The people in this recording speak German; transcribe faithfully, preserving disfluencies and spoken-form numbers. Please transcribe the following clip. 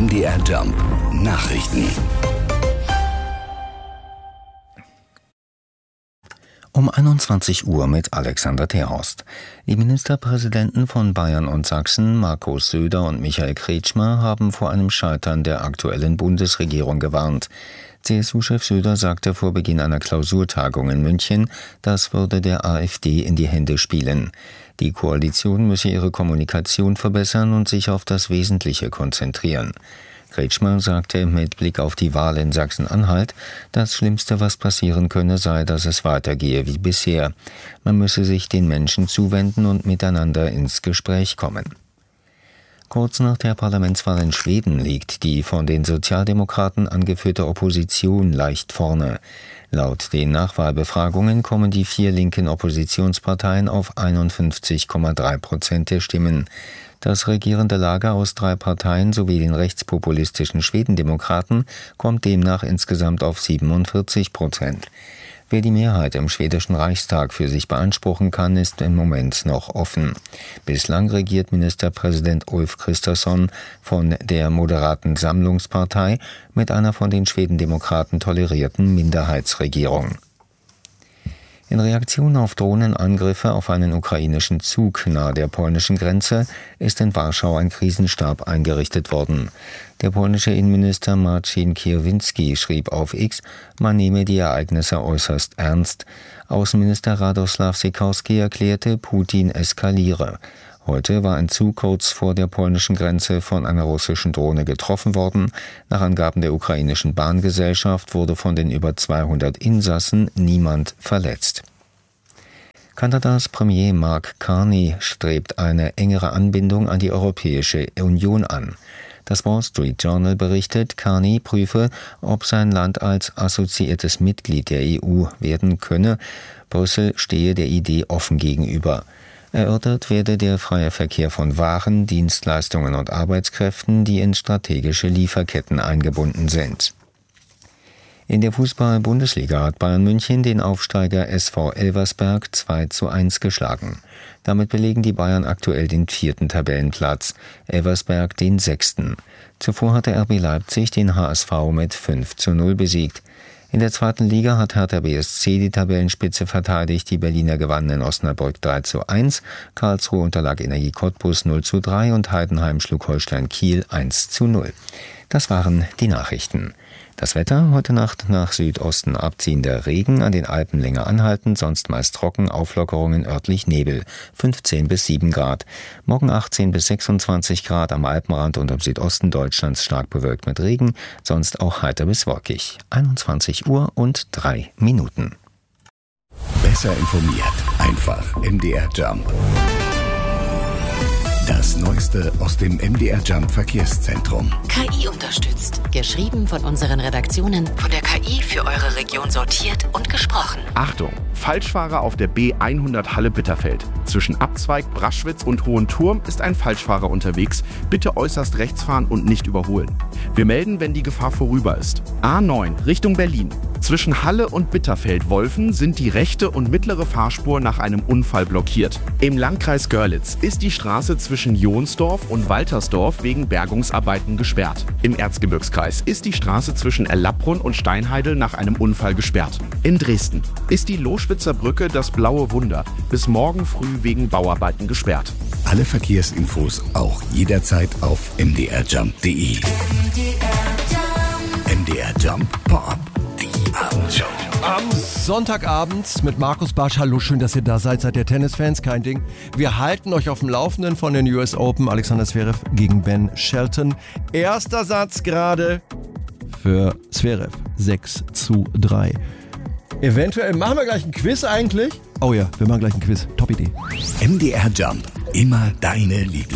M D R Jump Nachrichten. Um einundzwanzig Uhr mit Alexander Terhorst. Die Ministerpräsidenten von Bayern und Sachsen, Markus Söder und Michael Kretschmer, haben vor einem Scheitern der aktuellen Bundesregierung gewarnt. C S U-Chef Söder sagte vor Beginn einer Klausurtagung in München, das würde der AfD in die Hände spielen. Die Koalition müsse ihre Kommunikation verbessern und sich auf das Wesentliche konzentrieren. Kretschmer sagte mit Blick auf die Wahl in Sachsen-Anhalt, das Schlimmste, was passieren könne, sei, dass es weitergehe wie bisher. Man müsse sich den Menschen zuwenden und miteinander ins Gespräch kommen. Kurz nach der Parlamentswahl in Schweden liegt die von den Sozialdemokraten angeführte Opposition leicht vorne. Laut den Nachwahlbefragungen kommen die vier linken Oppositionsparteien auf einundfünfzig Komma drei Prozent der Stimmen. Das regierende Lager aus drei Parteien sowie den rechtspopulistischen Schwedendemokraten kommt demnach insgesamt auf siebenundvierzig Prozent. Wer die Mehrheit im schwedischen Reichstag für sich beanspruchen kann, ist im Moment noch offen. Bislang regiert Ministerpräsident Ulf Kristersson von der moderaten Sammlungspartei mit einer von den Schwedendemokraten tolerierten Minderheitsregierung. In Reaktion auf Drohnenangriffe auf einen ukrainischen Zug nahe der polnischen Grenze ist in Warschau ein Krisenstab eingerichtet worden. Der polnische Innenminister Marcin Kierwiński schrieb auf X, man nehme die Ereignisse äußerst ernst. Außenminister Radosław Sikorski erklärte, Putin eskaliere. Heute war ein Zug kurz vor der polnischen Grenze von einer russischen Drohne getroffen worden. Nach Angaben der ukrainischen Bahngesellschaft wurde von den über zweihundert Insassen niemand verletzt. Kanadas Premier Mark Carney strebt eine engere Anbindung an die Europäische Union an. Das Wall Street Journal berichtet, Carney prüfe, ob sein Land als assoziiertes Mitglied der E U werden könne. Brüssel stehe der Idee offen gegenüber. Erörtert werde der freie Verkehr von Waren, Dienstleistungen und Arbeitskräften, die in strategische Lieferketten eingebunden sind. In der Fußball-Bundesliga hat Bayern München den Aufsteiger S V Elversberg zwei zu eins geschlagen. Damit belegen die Bayern aktuell den vierten Tabellenplatz, Elversberg den sechsten. Zuvor hatte R B Leipzig den H S V mit fünf zu null besiegt. In der zweiten Liga hat Hertha B S C die Tabellenspitze verteidigt. Die Berliner gewannen in Osnabrück drei zu eins, Karlsruhe unterlag Energie Cottbus null zu drei und Heidenheim schlug Holstein Kiel eins zu null. Das waren die Nachrichten. Das Wetter: heute Nacht nach Südosten abziehender Regen, an den Alpen länger anhaltend, sonst meist trocken, Auflockerungen, örtlich Nebel, fünfzehn bis sieben Grad. Morgen achtzehn bis sechsundzwanzig Grad, am Alpenrand und im Südosten Deutschlands stark bewölkt mit Regen, sonst auch heiter bis wolkig. einundzwanzig Uhr und drei Minuten. Besser informiert, einfach M D R Jump. Das Neueste aus dem M D R Jump Verkehrszentrum. K I unterstützt. Geschrieben von unseren Redaktionen, von der K I für eure Region sortiert und gesprochen. Achtung! Falschfahrer auf der B hundert Halle-Bitterfeld. Zwischen Abzweig, Braschwitz und Hohenturm ist ein Falschfahrer unterwegs. Bitte äußerst rechts fahren und nicht überholen. Wir melden, wenn die Gefahr vorüber ist. A neun Richtung Berlin. Zwischen Halle und Bitterfeld-Wolfen sind die rechte und mittlere Fahrspur nach einem Unfall blockiert. Im Landkreis Görlitz ist die Straße zwischen Jonsdorf und Waltersdorf wegen Bergungsarbeiten gesperrt. Im Erzgebirgskreis ist die Straße zwischen Erlabrunn und Steinheidel nach einem Unfall gesperrt. In Dresden ist die Loschwitzer Brücke das Blaue Wunder bis morgen früh wegen Bauarbeiten gesperrt. Alle Verkehrsinfos auch jederzeit auf m d r jump punkt d e. M D R Jump Pop. Abendshow. Am Sonntagabend mit Markus Bartsch. Hallo, schön, dass ihr da seid. Seid ihr Tennisfans? Kein Ding. Wir halten euch auf dem Laufenden von den U S Open. Alexander Zverev gegen Ben Shelton. Erster Satz gerade für Zverev. sechs zu drei. Eventuell machen wir gleich ein Quiz eigentlich. Oh ja, wir machen gleich ein Quiz. Top Idee. M D R Jump. Immer deine Lieblings